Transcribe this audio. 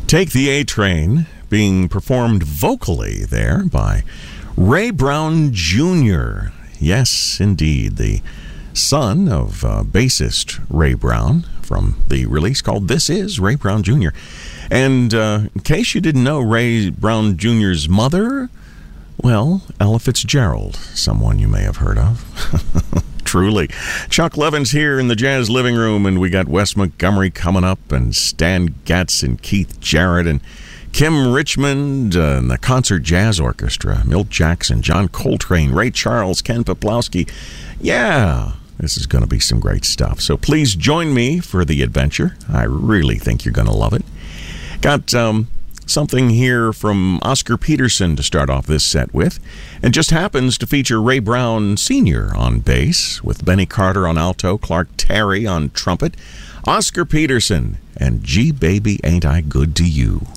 Take the A Train, being performed vocally there by Ray Brown Jr. Yes, indeed, the son of bassist Ray Brown from the release called This Is Ray Brown Jr. And in case you didn't know Ray Brown Jr.'s mother, well, Ella Fitzgerald, someone you may have heard of. Truly. Chuck Levin's here in the Jazz Living Room, and we got Wes Montgomery coming up, and Stan Getz, and Keith Jarrett, and Kim Richmond, and the Concert Jazz Orchestra, Milt Jackson, John Coltrane, Ray Charles, Ken Poplawski. Yeah, this is going to be some great stuff. So please join me for the adventure. I really think you're going to love it. Got something here from Oscar Peterson to start off this set with, and just happens to feature Ray Brown Sr. on bass, with Benny Carter on alto, Clark Terry on trumpet, Oscar Peterson, and Gee Baby Ain't I Good to You.